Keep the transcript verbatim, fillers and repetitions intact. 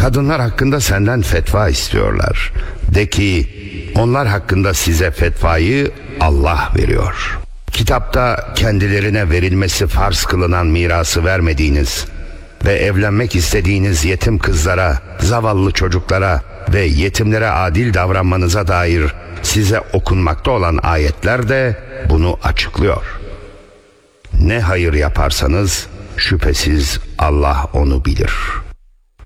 Kadınlar hakkında senden fetva istiyorlar. De ki, onlar hakkında size fetvayı Allah veriyor. Kitapta kendilerine verilmesi farz kılınan mirası vermediğiniz ve evlenmek istediğiniz yetim kızlara, zavallı çocuklara ve yetimlere adil davranmanıza dair size okunmakta olan ayetler de bunu açıklıyor. Ne hayır yaparsanız şüphesiz Allah onu bilir.